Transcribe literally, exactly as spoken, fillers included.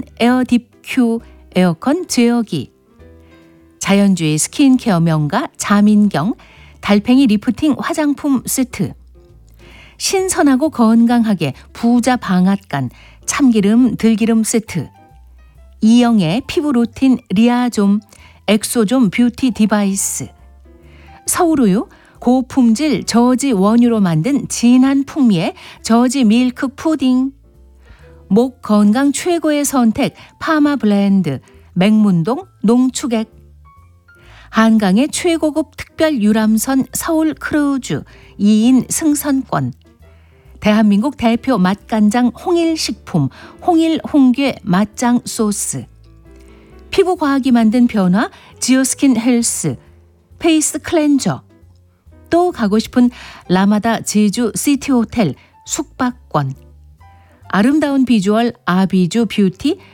에어딥 큐 에어컨 제어기, 자연주의 스킨케어 명가 자민경 달팽이 리프팅 화장품 세트, 신선하고 건강하게 부자 방앗간 참기름 들기름 세트, 이영애 피부 루틴 리아좀 엑소좀 뷰티 디바이스, 서울우유 고품질 저지 원유로 만든 진한 풍미의 저지 밀크 푸딩, 목 건강 최고의 선택 파마 블렌드 맹문동 농축액, 한강의 최고급 특별 유람선 서울 크루즈 이 인 승선권, 대한민국 대표 맛간장 홍일식품 홍일 홍괴 맛장 소스, 피부과학이 만든 변화 지오스킨 헬스 페이스 클렌저, 또 가고 싶은 라마다 제주 시티호텔 숙박권, 아름다운 비주얼 아비주 뷰티